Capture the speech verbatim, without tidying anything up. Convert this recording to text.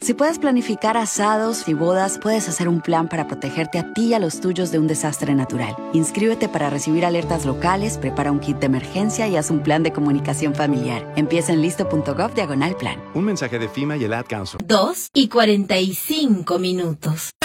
Si puedes planificar asados y bodas, puedes hacer un plan para protegerte a ti y a los tuyos de un desastre natural. Inscríbete para recibir alertas locales, prepara un kit de emergencia y haz un plan de comunicación familiar. Empieza en listo.gov diagonal plan. Un mensaje de FEMA y el Ad Council. Dos y cuarenta y cinco minutos.